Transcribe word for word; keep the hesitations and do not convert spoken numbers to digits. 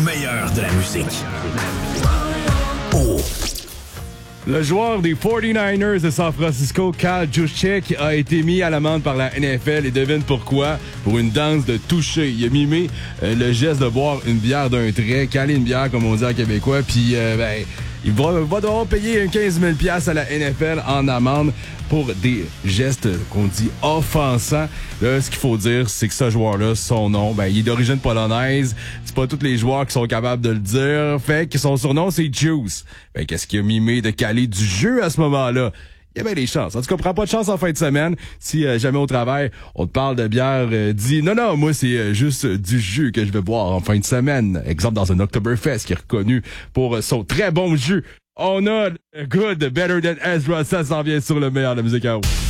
meilleur de la musique. Oh. Le joueur des forty-niners de San Francisco, Kyle Juszczyk, a été mis à l'amende par la N F L et devine pourquoi? Pour une danse de toucher. Il a mimé euh, le geste de boire une bière d'un trait, caler une bière comme on dit en québécois, puis euh, ben, il va, va devoir payer quinze mille dollars à la N F L en amende pour des gestes qu'on dit offensants. Là, ce qu'il faut dire, c'est que ce joueur-là, son nom, ben, il est d'origine polonaise. C'est pas tous les joueurs qui sont capables de le dire. Fait que son surnom, c'est Juice. Ben, qu'est-ce qu'il a mimé de caler du jeu à ce moment-là? Il y a bien des chances. En tout cas, prends pas de chance en fin de semaine. Si euh, jamais au travail, on te parle de bière, euh, dis non, non, moi, c'est euh, juste euh, du jus que je vais boire en fin de semaine. Exemple, dans un Oktoberfest qui est reconnu pour euh, son très bon jus. On a Good, Better Than Ezra. Ça s'en vient sur le meilleur de la musique à haut.